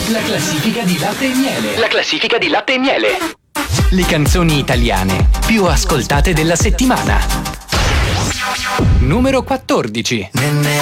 La classifica di Latte e Miele. La classifica di Latte e Miele. Le canzoni italiane più ascoltate della settimana. Numero 14. Nenne